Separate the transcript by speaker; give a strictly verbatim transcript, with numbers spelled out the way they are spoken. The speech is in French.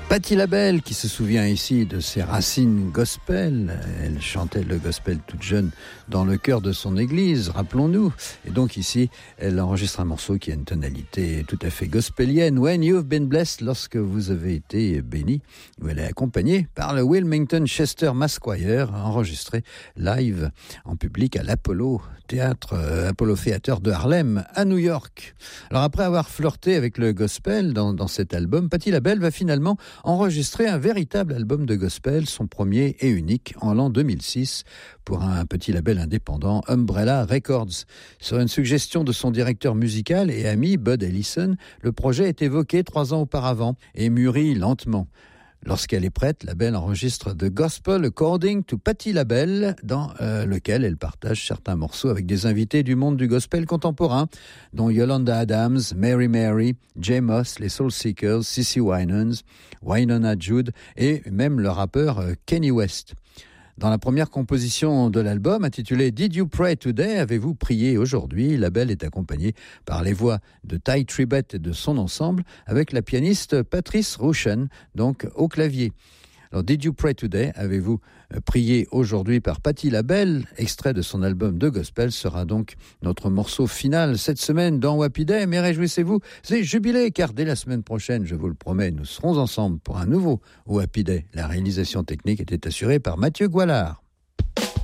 Speaker 1: Patti LaBelle, qui se souvient ici de ses racines gospel, elle chantait le gospel toute jeune dans le chœur de son église, rappelons-nous. Et donc ici, elle enregistre un morceau qui a une tonalité tout à fait gospelienne. When You've Been Blessed, lorsque vous avez été béni, où elle est accompagnée par le Wilmington Chester Mass Choir, enregistré live en public à l'Apollo Théâtre, euh, Apollo Theater de Harlem, à New York. Alors après avoir flirté avec le gospel dans, dans cet album, Patti LaBelle va finalement enregistrer un véritable album de gospel, son premier et unique, en l'an deux mille six, pour un petit label indépendant, Umbrella Records. Sur une suggestion de son directeur musical et ami, Bud Ellison, le projet est évoqué trois ans auparavant et mûrit lentement. Lorsqu'elle est prête, LaBelle enregistre The Gospel According to Patti LaBelle, dans euh, lequel elle partage certains morceaux avec des invités du monde du gospel contemporain, dont Yolanda Adams, Mary Mary, Jay Moss, les Soul Seekers, Cissy Winans, Wynonna Judd et même le rappeur euh, Kenny West. Dans la première composition de l'album, intitulée Did You Pray Today? Avez-vous prié aujourd'hui? LaBelle est accompagnée par les voix de Ty Tribbett et de son ensemble, avec la pianiste Patrice Rushen, donc au clavier. Alors, Did You Pray Today? Avez-vous prié aujourd'hui par Patti LaBelle? Extrait de son album de gospel sera donc notre morceau final cette semaine dans Happy Day. Mais réjouissez-vous, c'est jubilé, car dès la semaine prochaine, je vous le promets, nous serons ensemble pour un nouveau Happy Day. La réalisation technique était assurée par Mathieu Goualard.